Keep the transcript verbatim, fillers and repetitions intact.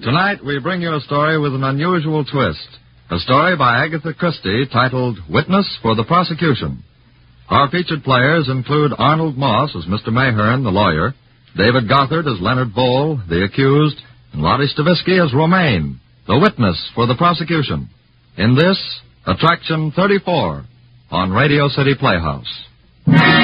Tonight, we bring you a story with an unusual twist. A story by Agatha Christie titled Witness for the Prosecution. Our featured players include Arnold Moss as Mister Mayhern, the lawyer, David Gothard as Leonard Bowl, the accused, and Lottie Stavisky as Romaine, the witness for the prosecution. In this, Attraction thirty-four on Radio City Playhouse.